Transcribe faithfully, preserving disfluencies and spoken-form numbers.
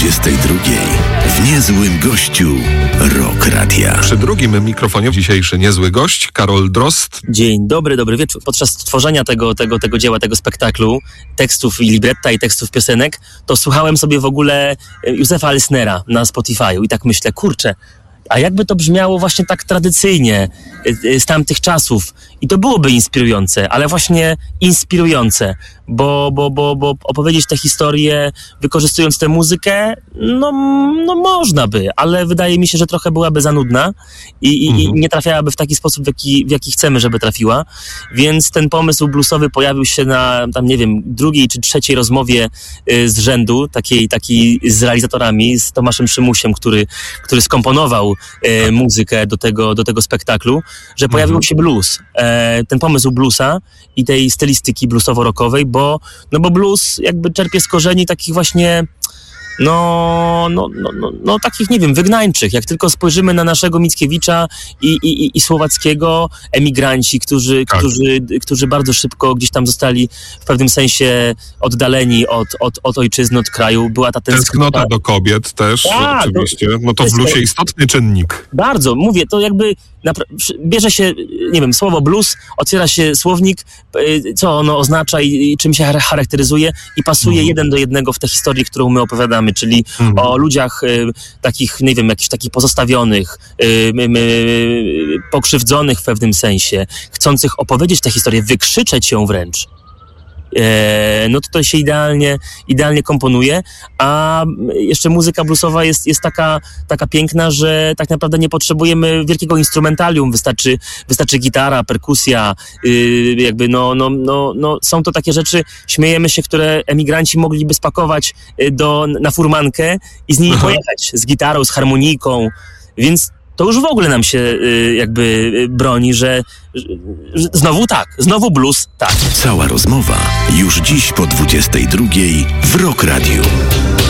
dwudziestej drugiej w Niezłym Gościu Rock Radia. Przy drugim mikrofonie dzisiejszy niezły gość, Karol Drozd. Dzień dobry, dobry wieczór. Podczas tworzenia tego, tego, tego dzieła, tego spektaklu, tekstów i libretta i tekstów piosenek, to słuchałem sobie w ogóle Józefa Elsnera na Spotify'u i tak myślę, kurczę, a jakby to brzmiało właśnie tak tradycyjnie z tamtych czasów i to byłoby inspirujące, ale właśnie inspirujące, bo, bo, bo, bo opowiedzieć tę historię wykorzystując tę muzykę, no, no można by, ale wydaje mi się, że trochę byłaby za nudna i, i, mhm. i nie trafiałaby w taki sposób, w jaki, w jaki chcemy, żeby trafiła, więc ten pomysł bluesowy pojawił się na, tam nie wiem, drugiej czy trzeciej rozmowie y, z rzędu, takiej, takiej z realizatorami, z Tomaszem Szymusiem, który, który skomponował y, muzykę do tego, do tego spektaklu, że pojawił mhm. się blues, e, ten pomysł bluesa i tej stylistyki bluesowo-rockowej, bo, no bo blues jakby czerpie z korzeni takich właśnie no, no, no, no, no takich, nie wiem, wygnańczych. Jak tylko spojrzymy na naszego Mickiewicza i, i, i Słowackiego, emigranci, którzy, tak. którzy, którzy bardzo szybko gdzieś tam zostali w pewnym sensie oddaleni od, od, od ojczyzny, od kraju. Była ta tęsknota. Tęsknota do kobiet też, A, oczywiście. No to w bluesie istotny czynnik. Bardzo, mówię, to jakby napra- bierze się, nie wiem, słowo blues, otwiera się słownik, co ono oznacza i, i czym się charakteryzuje i pasuje mhm. jeden do jednego w tę historię, którą my opowiadamy, czyli mhm. o ludziach y, takich, nie wiem, jakichś takich pozostawionych, y, y, y, pokrzywdzonych w pewnym sensie, chcących opowiedzieć tę historię, wykrzyczeć ją wręcz. E, no to to się idealnie, idealnie komponuje, a jeszcze muzyka bluesowa jest, jest taka, taka piękna, że tak naprawdę nie potrzebujemy wielkiego instrumentarium, wystarczy, wystarczy gitara, perkusja, yy, jakby no, no, no, no są to takie rzeczy, śmiejemy się, które emigranci mogliby spakować do, na furmankę i z nimi Aha. pojechać, z gitarą, z harmonijką, więc to już w ogóle nam się y, jakby y, broni, że, że znowu tak, znowu blues tak. Cała rozmowa już dziś po dwudziestej drugiej w Rock Radiu.